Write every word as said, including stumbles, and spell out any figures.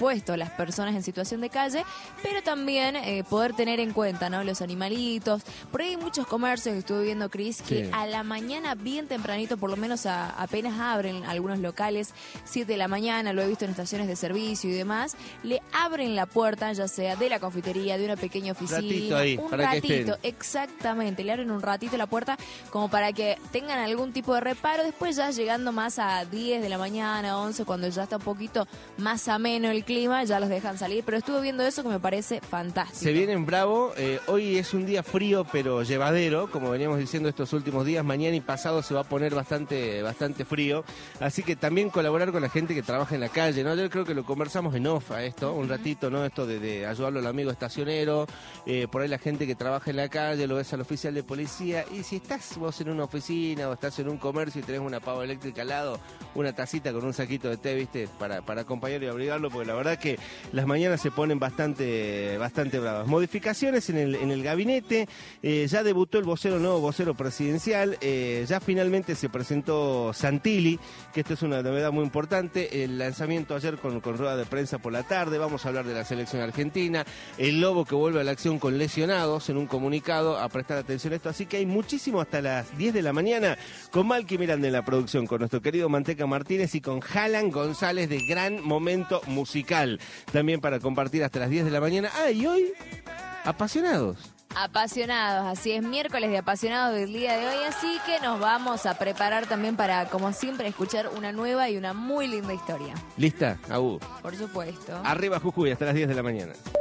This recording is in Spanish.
supuesto, las personas en situación de calle, pero también eh, poder tener en cuenta, ¿no?, los animalitos. Por ahí hay muchos comercios que estuve viendo, Cris, que Sí. a la mañana bien tempranito, por lo menos a, apenas abren algunos locales, siete de la mañana, lo he visto en estaciones de servicio y demás, le abren la puerta, ya sea de la confitería, de una pequeña oficina, Ratito ahí, un para que ratito, estén. exactamente, le abren un ratito la puerta como para que tengan algún tipo de reparo. Después ya llegando más a diez de la mañana, once, cuando ya está un poquito más ameno el clima, ya los dejan salir, pero estuve viendo eso que me parece fantástico. Se viene en bravo, eh, hoy es un día frío pero llevadero, como veníamos diciendo estos últimos días. Mañana y pasado se va a poner bastante bastante frío, así que también colaborar con la gente que trabaja en la calle, ¿no? Yo creo que lo conversamos en off a esto, un ratito, ¿no? Esto de, de ayudarlo al amigo estacionero, eh, por ahí la gente que trabaja en la calle, lo ves al oficial de policía, y si estás vos en una oficina o estás en un comercio y tenés una pava eléctrica al lado, una tacita con un saquito de té, ¿viste? Para, para acompañarlo y abrigarlo, porque la verdad que las mañanas se ponen bastante bastante bravas. Modificaciones en el, en el gabinete, eh, ya debutó el vocero, nuevo vocero presidencial, eh, ya finalmente se presentó Santilli, que esto es una novedad muy importante, el lanzamiento ayer con, con rueda de prensa por la tarde. Vamos a hablar de la selección argentina, el Lobo que vuelve a la acción con lesionados, en un comunicado a prestar atención a esto, así que hay muchísimo hasta las diez de la mañana con Malky Miranda en la producción, con nuestro querido Manteca Martínez y con Jalan González de Gran Momento Musical, también para compartir hasta las diez de la mañana. Ah, y hoy, apasionados. Apasionados, así es, miércoles de apasionados del día de hoy, así que nos vamos a preparar también para, como siempre, escuchar una nueva y una muy linda historia. ¿Lista? Aú. Por supuesto. Arriba Jujuy, hasta las diez de la mañana.